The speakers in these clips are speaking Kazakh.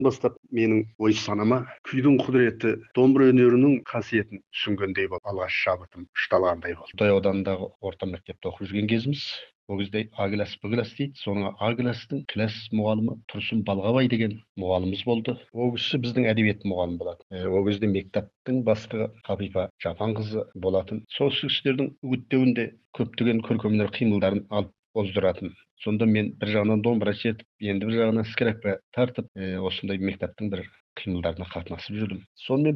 бастап менің ой санама күйдің құдіреті, домбыра өнерінің қасиетін түсінгендей болып, алғаш шабытым ұшталғандай болды. Құдай ауданындағы орта мектепте оқып жүрген кезіміз. Ол кезде А класс, Б класс дейді. Соның А класстың класс мұғалімі Тұрсын Балғабай деген мұғаліміміз болды. Ол кісі біздің әдебиет мұғалімі болады. Ол кезде мектептің бастығы Қапипа Жапанқызы болатын. Сол кісілердің үгіттеуінде көптеген көркемдер қимылдарын алып оздыратын. Сонда мен бір жағынан домбыра шертіп, енді бір жағынан скрипка тартып, осындай мектептің бір қимылдарына қатынасып жүрдім. Сонымен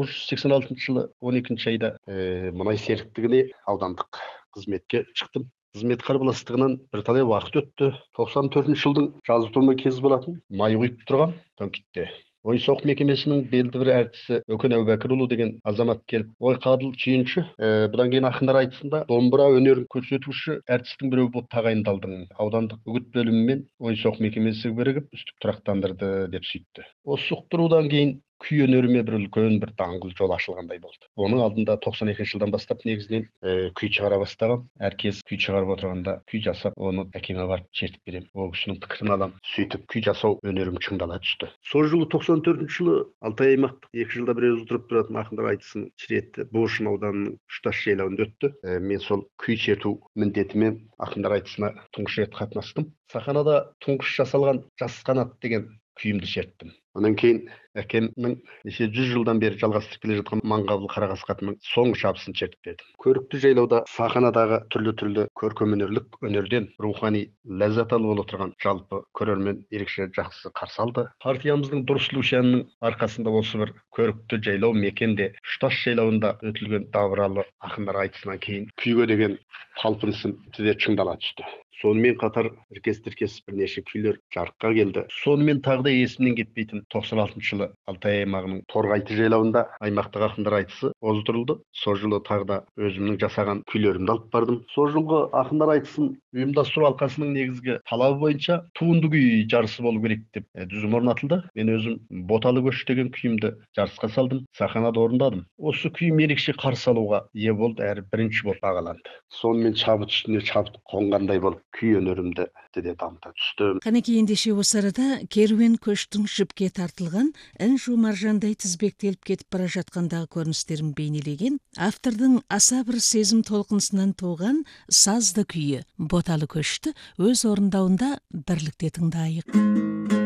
1986 жылы 12 айда мұнай серіктігіне аудандық қызметке шықтым. Қызмет қарбаластығынан бірталай уақыт өтті. 94 жылдың жазы тума кезі болатын. Май құйып тұрған Тонкитте. Ойсоқ мекемесінің белді бір әртісі Өкен Әубәкірұлы деген азамат келіп, ой Қадыл Чүйінші, бұдан кейін ақындар айтысында домбыра өнерін көрсетуші әртістің біреуі болып тағайындалдың. Аудандық үгіт бөлімімен Ойсоқ мекемесі бірігіп, үстіп тұрақтандырды деп сөйтті. Осы ұқтырудан кейін күй өнеріме бір үлкен бір даңғыл жол ашылғандай болды. Оның алдында 92 жылдан бастап негізінен күй шығара бастағам. Әркез күй шығарып отырғанда күй жасап, оны әкеме барып шертіп берем. Ол кісінің пікірін алам. Сөйтіп күй жасау өнерім шыңдала түсті. Сол жылы 94 жылы Алтай аймақтық 2 жылда бір өзі тұрып тұратын ақындар айтысын Шіретті Буыршын ауданының Үшташ жайлауында өтті. Мен сол күй шерту міндетімен ақындар айтысына тұңғыш рет қатынастым. Сахнада тұңғыш жасалған Жас қанат деген күйімді шерттім. Онан кейін әкемнің 100 жылдан бері жалғастырып келе жатқан Маңғабыл Қарағасқа атының соңғы шабысын шертіп бердім. Көрікті жайлауда сахнадағы түрлі көркемөнерлік өнерден рухани ләззат алып отырған жалпы көрермен ерекше жақсы қарсы алды. Партиямыздың дұрыс арқасында осы бір көрікті жайлау мекенде Үшташ жайлауында өтілген дабыралы ақындар айтысынан кейін күйге деген талпынысым тізе шыңдала түсті. Сонымен қатар іркес-тіркес бірнеше күйлер жарыққа келді. Сонымен тағы да есімнен кетпейтін 96 жылы Алтай аймағының Торғайты жайлауында аймақтық ақындар айтысы оздырылды. Сол жылы тағы да өзімнің жасаған күйлерімді алып бардым. Сол жылғы ақындар айтысын ұйымдастыру алқасының негізгі талабы бойынша туынды күй жарысы болу керек деп дүзім орнатылды. Мен өзім Боталы көш деген күйімді жарысқа салдым, сахнада орындадым. Осы күйім ерекше қарсы алуға ие болды, әрі бірінші болып бағаланды. Сонымен шабыт үстіне шабыт қонғандай болып күй өнерімді де дамыта түстім. Қанекей ендеше осы арада керуен көштің жіпке тартылған інжу маржандай тізбектеліп кетіп бара жатқандағы көріністерін бейнелеген автордың аса бір сезім толқынысынан туған сазды күйі Боталы көшті өз орындауында бірлікте тыңдайық.